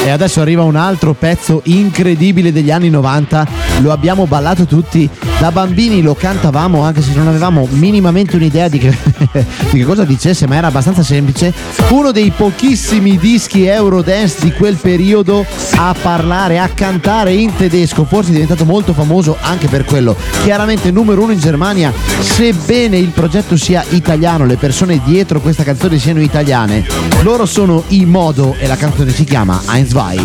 E adesso arriva un altro pezzo incredibile degli anni 90, lo abbiamo ballato tutti, da bambini lo cantavamo anche se non avevamo minimamente un'idea di che cosa dicesse, ma era abbastanza semplice. Uno dei pochissimi dischi Eurodance di quel periodo a parlare, a cantare in tedesco, forse è diventato molto famoso anche per quello. Chiaramente numero uno in Germania, sebbene il progetto sia italiano, le persone dietro questa canzone siano italiane. Loro sono i Modo e la canzone si chiama Ein Zwei.